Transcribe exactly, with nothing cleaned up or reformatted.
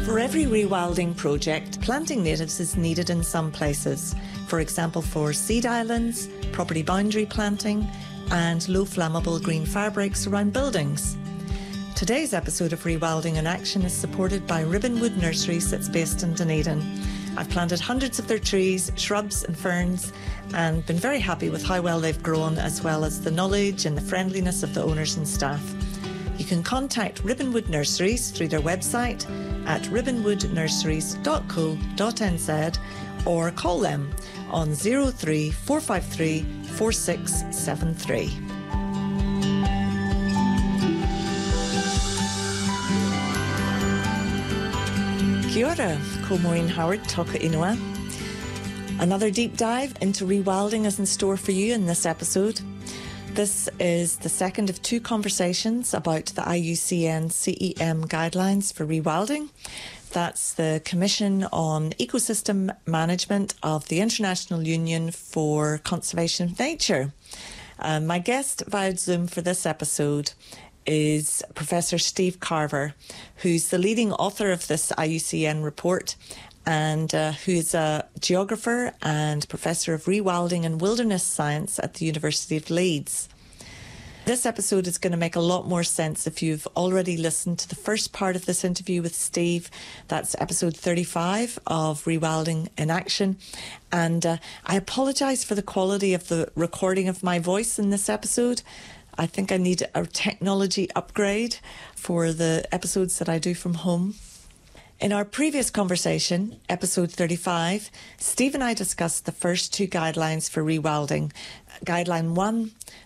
For every rewilding project, planting natives is needed in some places. For example, for seed islands, property boundary planting, and low flammable green firebreaks around buildings. Today's episode of Rewilding in Action is supported by Ribbonwood Nurseries that's based in Dunedin. I've planted hundreds of their trees, shrubs and ferns and been very happy with how well they've grown, as well as the knowledge and the friendliness of the owners and staff. You can contact Ribbonwood Nurseries through their website at ribbonwood nurseries dot co dot n z or call them on zero three four five three four six seven three. Kia ora, ko Maureen Howard, toka ingoa. Another deep dive into rewilding is in store for you in this episode. This is the second of two conversations about the I U C N C E M guidelines for rewilding. That's the Commission on Ecosystem Management of the International Union for Conservation of Nature. Uh, my guest via Zoom for this episode is Professor Steve Carver, who's the leading author of this I U C N report and uh, who is a geographer and Professor of Rewilding and Wilderness Science at the University of Leeds. This episode is going to make a lot more sense if you've already listened to the first part of this interview with Steve. That's episode thirty-five of Rewilding in Action. And uh, I apologise for the quality of the recording of my voice in this episode. I think I need a technology upgrade for the episodes that I do from home. In our previous conversation, episode thirty-five, Steve and I discussed the first two guidelines for rewilding. Guideline one